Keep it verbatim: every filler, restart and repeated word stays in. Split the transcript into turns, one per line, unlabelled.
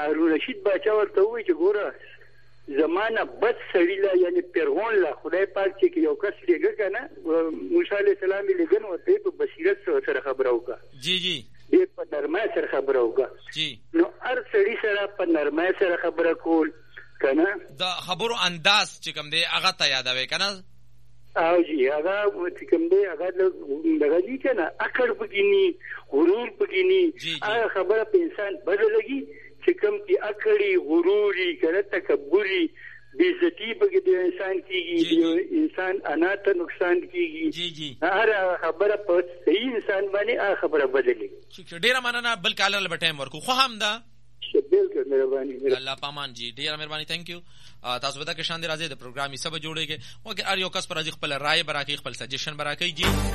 هارون رشید باچا ورته وایي چې ګوره زمانه بد سړي لا یعنی فرعون لا خدای پاک چې یو کس لګه کنه موسی علیه السلام لګن ورته په بصیرت سره خبرو کا
جی جی
دې په نرمه سره خبرو کا
جی
نو هر سړي سره په نرمه سره خبره کول کنه
دا خبرو انداز چې کوم دی هغه ته یادوي کنه
او جی هغه چې کوم دی هغه دغه دي کنه اکړ بګینی غرور بګینی هغه خبره په انسان بدلږي چې کوم کی اکړی غروري کنه تکبري بیزتی بګی د انسان کیږي انسان انا ته نقصان کیږي
جی جی
هر خبره په صحیح انسان باندې هغه خبره بدلي
ډیره مننه بل کالر به ټایم ورکو خو هم دا
بالکل مهرباني
الله پامان جی ډیره مهرباني ثانک یو تاسو به دا کې شان دي راځي د پروګرامي سبا جوړیږي او اگر یو کس پر ځخ خپل رائے برا کې خپل سجیشن برا کوي جی